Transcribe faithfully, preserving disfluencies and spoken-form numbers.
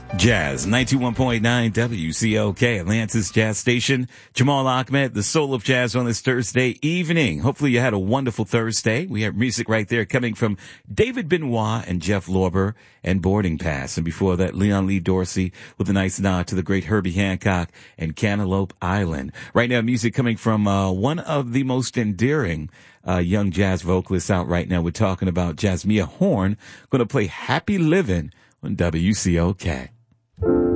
Jazz, ninety-one point nine W C O K, Atlantis Jazz Station. Jamal Ahmed, the soul of jazz on this Thursday evening. Hopefully you had a wonderful Thursday. We have music right there coming from David Benoit and Jeff Lorber and Boarding Pass. And before that, Leon Lee Dorsey with a nice nod to the great Herbie Hancock and Cantaloupe Island. Right now, music coming from uh, one of the most endearing uh, young jazz vocalists out right now. We're talking about Jasmia Horn, going to play Happy Livin' on W C O K.